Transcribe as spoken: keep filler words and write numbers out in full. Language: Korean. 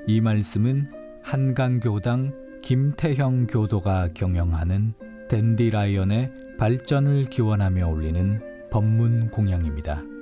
이 말씀은 한강교당 김태형 교도가 경영하는 댄디라이언의 발전을 기원하며 올리는 법문 공양입니다.